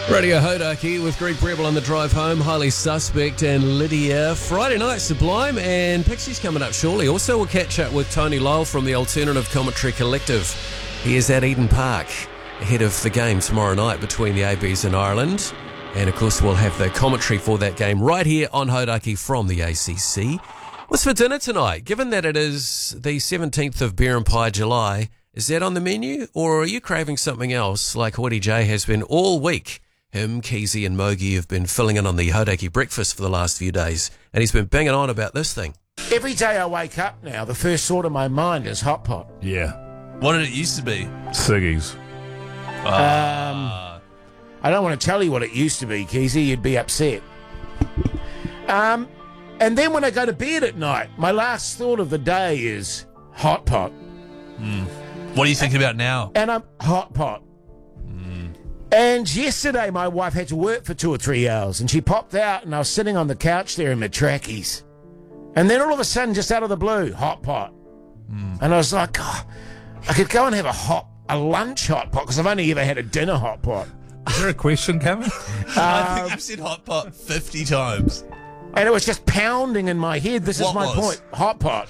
Radio Hodaki with Greg Preble on the drive home, Highly Suspect and Lydia. Friday night, Sublime and Pixies coming up shortly. Also, we'll catch up with Tony Lyle from the Alternative Commentary Collective. He is at Eden Park ahead of the game tomorrow night between the ABs and Ireland. And of course, we'll have the commentary for that game right here on Hodaki from the ACC. What's for dinner tonight? Given that it is the 17th of Beer and Pie July, is that on the menu? Or are you craving something else like Hoity J has been all week? Him, Keezy and Mogi have been filling in on the Hodaki breakfast for the last few days, and he's been banging on about this thing. Every day I wake up now, the first thought in my mind is hot pot. Yeah. What did it used to be? Ciggies. I don't want to tell you what it used to be, Keezy. You'd be upset. And then when I go to bed at night, my last thought of the day is hot pot. What are you thinking about now? And I'm hot pot. And yesterday my wife had to work for 2 or 3 hours, and she popped out, and I was sitting on the couch there in my trackies. And then all of a sudden, just out of the blue, hot pot. And I was like, oh, I could go and have a lunch hot pot, because I've only ever had a dinner hot pot. Is there a question coming? I think I've said hot pot 50 times. And it was just pounding in my head. This is my point. Hot pot.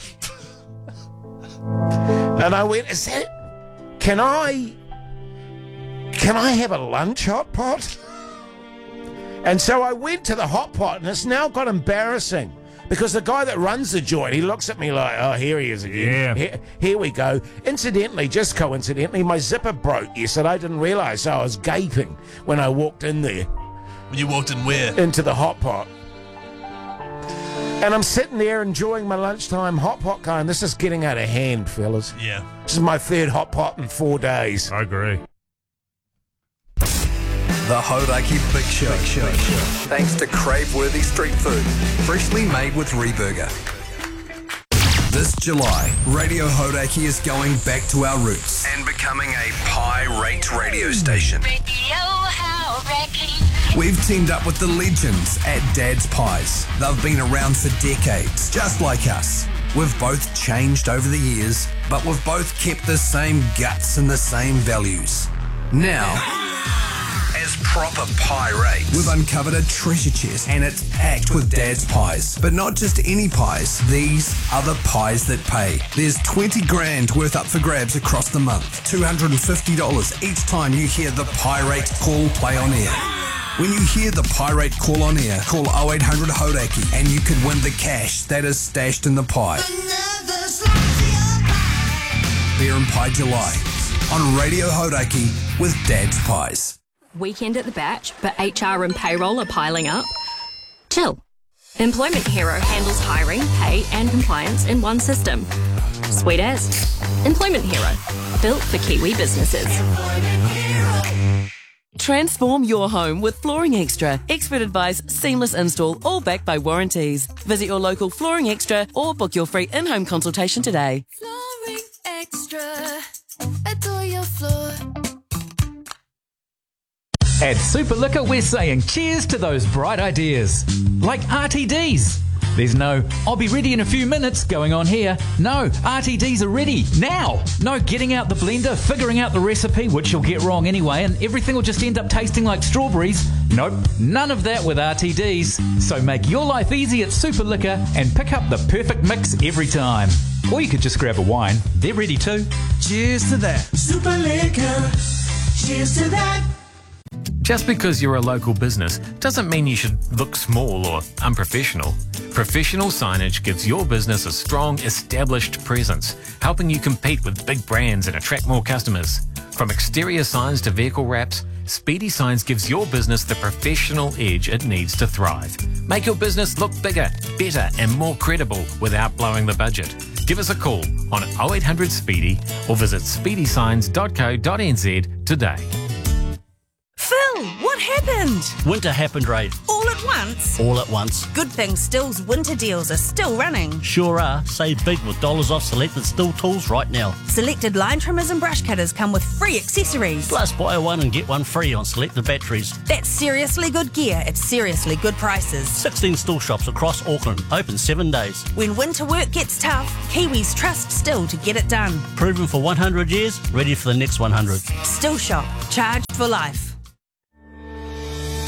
And I went, is that... Can I have a lunch hot pot? And so I went to the hot pot, and it's now got embarrassing because the guy that runs the joint, he looks at me like, oh, here he is again. Yeah. Here we go. Incidentally, just coincidentally, my zipper broke yesterday. I didn't realise, so I was gaping when I walked in there. When you walked in where? Into the hot pot. And I'm sitting there enjoying my lunchtime hot pot going, this is getting out of hand, fellas. Yeah. This is my third hot pot in 4 days. I agree. The Hodaki Big Show. Thanks to crave-worthy street food, freshly made with Reburger. This July, Radio Hodaki is going back to our roots and becoming a pie-rate radio station. Radio Hodaki. We've teamed up with the legends at Dad's Pies. They've been around for decades, just like us. We've both changed over the years, but we've both kept the same guts and the same values. Now, as proper pie rates, we've uncovered a treasure chest and it's packed with Dad's Pies. But not just any pies, these are the pies that pay. There's 20 grand worth up for grabs across the month, $250 each time you hear the pie rate call play on air. When you hear the pie rate call on air, call 0800 Hodaki and you could win the cash that is stashed in the pie. Beer and Pie July on Radio Hodaki with Dad's Pies. Weekend at the batch, but HR and payroll are piling up? Chill. Employment Hero handles hiring, pay and compliance in one system. Sweet as. Employment Hero. Built for Kiwi businesses. Transform your home with Flooring Extra. Expert advice, seamless install, all backed by warranties. Visit your local Flooring Extra or book your free in-home consultation today. Flooring Extra. Adore your floor. At Super Liquor, we're saying cheers to those bright ideas. Like RTDs. There's no, I'll be ready in a few minutes going on here. No, RTDs are ready now. No getting out the blender, figuring out the recipe, which you'll get wrong anyway, and everything will just end up tasting like strawberries. Nope, none of that with RTDs. So make your life easy at Super Liquor and pick up the perfect mix every time. Or you could just grab a wine. They're ready too. Cheers to that. Super Liquor. Cheers to that. Just because you're a local business doesn't mean you should look small or unprofessional. Professional signage gives your business a strong, established presence, helping you compete with big brands and attract more customers. From exterior signs to vehicle wraps, Speedy Signs gives your business the professional edge it needs to thrive. Make your business look bigger, better and more credible without blowing the budget. Give us a call on 0800 Speedy or visit speedysigns.co.nz today. Phil, what happened? Winter happened, Ray. All at once? All at once. Good thing Still's winter deals are still running. Sure are. Save big with dollars off selected Still tools right now. Selected line trimmers and brush cutters come with free accessories. Plus buy one and get one free on selected batteries. That's seriously good gear at seriously good prices. 16 Still shops across Auckland, open 7 days. When winter work gets tough, Kiwis trust Still to get it done. Proven for 100 years, ready for the next 100. Still Shop, charged for life.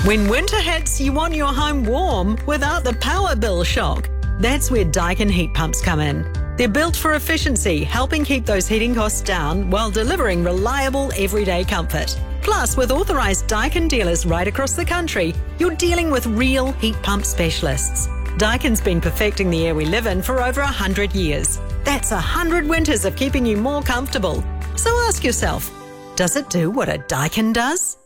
When winter hits, you want your home warm without the power bill shock. That's where Daikin heat pumps come in. They're built for efficiency, helping keep those heating costs down while delivering reliable everyday comfort. Plus, with authorised Daikin dealers right across the country, you're dealing with real heat pump specialists. Daikin's been perfecting the air we live in for over 100 years. That's 100 winters of keeping you more comfortable. So ask yourself, does it do what a Daikin does?